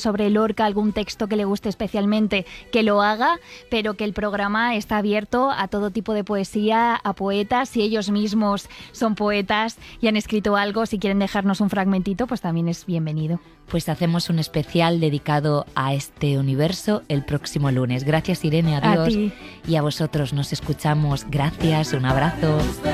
sobre Lorca, algún texto que le guste especialmente, que lo haga, pero que el programa está abierto a todo tipo de poesía, a poetas, si ellos mismos son poetas y han escrito algo, si quieren dejarnos un fragmentito, pues también es bienvenido. Pues hacemos un especial dedicado a este universo el próximo lunes. Gracias, Irene, adiós. A ti. Y a vosotros, nos escuchamos. Gracias, un abrazo.